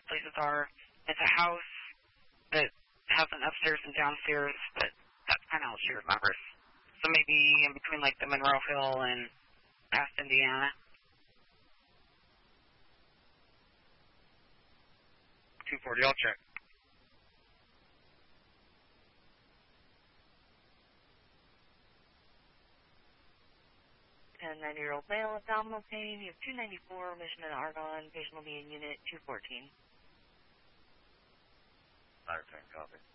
places are. It's a house that has an upstairs and downstairs, but that's kind of all she remembers. So maybe in between, like, the Monroe Hill and past Indiana. 240, I'll check. And 90-year-old male, abdominal pain. You have 294, mission in Argonne. Patient will be in unit 214. Fire tank, copy.